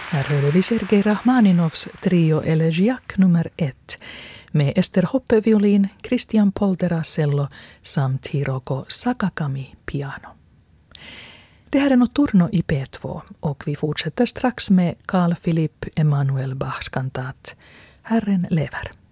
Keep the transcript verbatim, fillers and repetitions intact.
Här hörde vi Sergej Rachmaninovs trio Elegiac nummer ett med Ester Hoppe-violin, Christian Poltera cello samt Hiroko Sakakami piano. Det här är Notturno i P två och vi fortsätter strax med Carl Philipp Emanuel Bachs kantat Herren lever.